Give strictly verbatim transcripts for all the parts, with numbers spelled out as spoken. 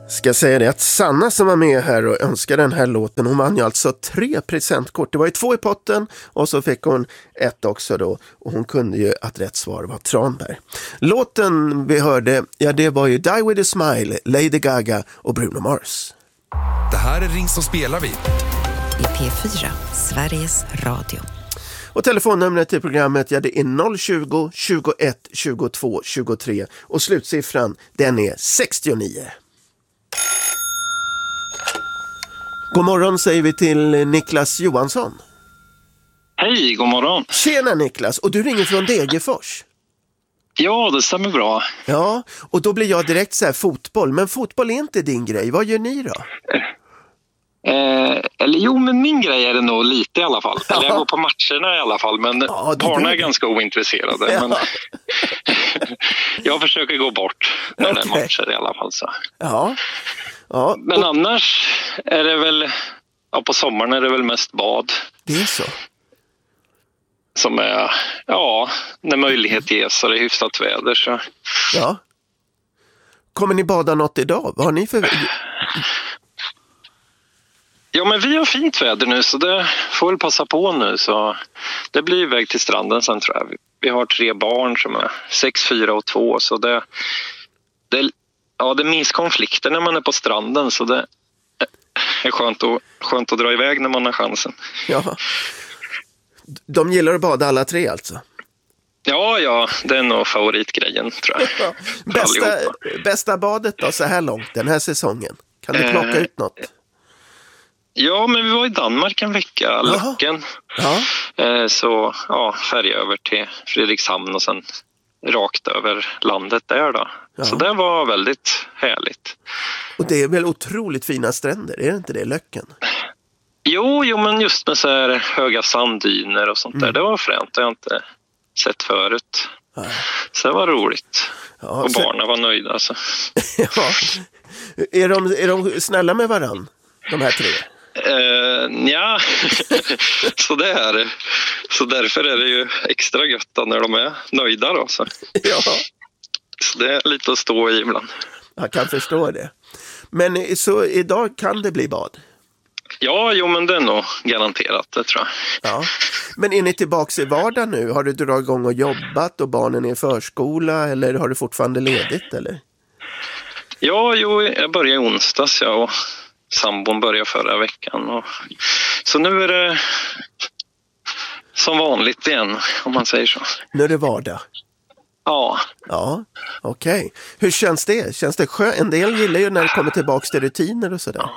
Ska säga det att Sanna som var med här och önskade den här låten, hon vann ju alltså tre presentkort. Det var ju två i potten och så fick hon ett också då. Och hon kunde ju att rätt svar var Tranberg. Låten vi hörde, ja det var ju Die With A Smile, Lady Gaga och Bruno Mars. Det här är Ring som spelar vi. I P fyra, Sveriges Radio. Och telefonnumret till programmet, ja det är noll tjugo, tjugoett, tjugotvå, tjugotre. Och slutsiffran, den är sextionio. God morgon säger vi till Niklas Johansson. Hej, god morgon. Tjena Niklas, och du ringer från Degerfors. Ja, det stämmer bra. Ja, och då blir jag direkt så här fotboll. Men fotboll är inte din grej, vad gör ni då? Eh, eller jo, men min grej är det nog lite i alla fall. Ja. Eller jag går på matcherna i alla fall, men ja, barnen är ganska ointresserade. Ja. Men jag försöker gå bort när okay. det är matcher i alla fall. Så. Ja. Ja. Men och... annars är det väl, ja, på sommaren är det väl mest bad. Det är så? Som är, ja, när möjlighet ges och det är hyfsat väder så. Ja. Kommer ni bada något idag? Vad har ni för... Ja, men vi har fint väder nu så det får väl passa på nu. Så det blir iväg till stranden sen tror jag. Vi har tre barn som är sex, fyra och två. Så det, det, ja, det minns konflikter när man är på stranden. Så det är skönt att, skönt att dra iväg när man har chansen. Ja. De gillar att bada alla tre alltså? Ja, ja, det är nog favoritgrejen tror jag. Ja. Bästa, bästa badet då så här långt den här säsongen? Kan du plocka eh, ut något? Ja, men vi var i Danmark en vecka, Löcken. Ja. Eh, så ja, färja över till Fredrikshamn och sen rakt över landet där då. Ja. Så det var väldigt härligt. Och det är väl otroligt fina stränder, är det inte det, Löcken? Jo, jo, men just med så här höga sanddyner och sånt mm. där, det var fränt. Det har jag inte sett förut. Ja. Så det var roligt. Ja, och så... barnen var nöjda. Alltså. Ja. Är de, är de snälla med varann, de här tre? Uh, ja, så det är så därför är det ju extra gött när de är nöjda då. Så. Ja. Så det är lite att stå i ibland. Jag kan förstå det. Men så idag kan det bli bad? Ja, jo men det är nog garanterat, det tror jag. Ja. Men är ni tillbaka i vardagen nu? Har du dragit igång och jobbat och barnen är i förskola eller har du fortfarande ledigt eller? Ja, jo, jag började i onsdags ja, och sambon började förra veckan. Och... Så nu är det som vanligt igen, om man säger så. Nu är det vardag? Ja. Ja, okej. Okay. Hur känns det? Känns det skönt? En del gillar ju när det kommer tillbaka till rutiner och sådär.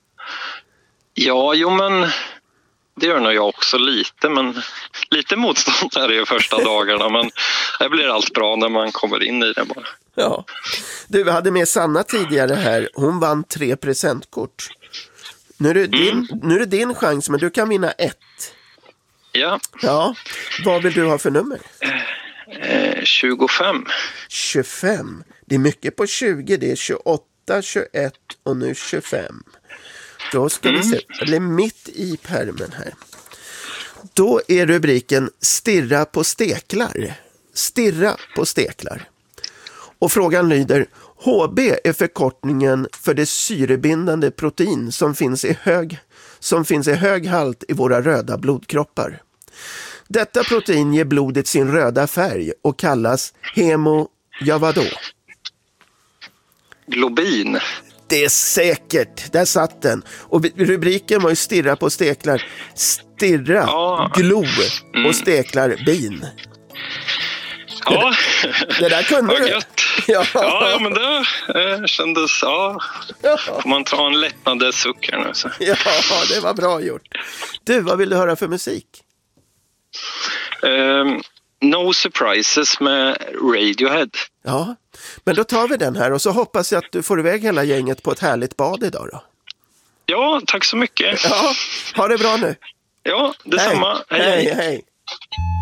Ja, jo men det gör nog jag också lite, men lite motstånd är det ju första dagarna, men det blir allt bra när man kommer in i det bara. Ja. Du, vi hade med Sanna tidigare här. Hon vann tre presentkort. Nu är det din, mm. nu är det din chans, men du kan vinna ett. Ja. Ja. Vad vill du ha för nummer? Eh, tjugofem. tjugofem. Det är mycket på tjugo. Det är tjugoåtta, tjugoett och nu tjugofem. Då ska mm. vi se. Det är mitt i pärmen här. Då är rubriken Stirra på steklar. Stirra på steklar. Och frågan lyder: H B är förkortningen för det syrebindande protein som finns i hög, som finns i hög halt i våra röda blodkroppar. Detta protein ger blodet sin röda färg och kallas hemo... Ja, vadå? Globin. Det är säkert, där satt den. Och rubriken var ju Stirra på steklar. Stirra, ja. Glo mm. och steklar bin. Ja, det, det där kunde du. Ja. Ja, men det eh, kändes, ja. Får man ta en lättnade suck här nu så. Ja, det var bra gjort. Du, vad vill du höra för musik? Um, No Surprises med Radiohead. Ja, men då tar vi den här och så hoppas jag att du får iväg hela gänget på ett härligt bad idag då. Ja, tack så mycket. Ja, ha det bra nu. Ja, detsamma. Hej, hej, hej. hej.